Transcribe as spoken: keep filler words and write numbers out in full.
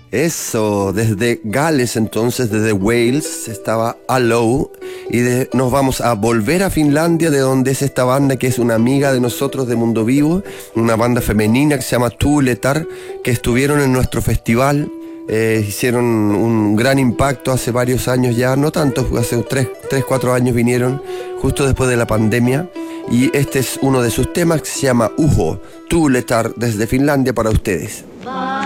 Eso, desde Gales entonces, desde Wales, estaba Allo, y de, nos vamos a volver a Finlandia, de donde es esta banda que es una amiga de nosotros de Mundo Vivo, una banda femenina que se llama Tuuletar, que estuvieron en nuestro festival, eh, hicieron un gran impacto hace varios años ya, no tanto, hace tres, cuatro años vinieron, justo después de la pandemia, y este es uno de sus temas que se llama Uho, Tuuletar desde Finlandia para ustedes.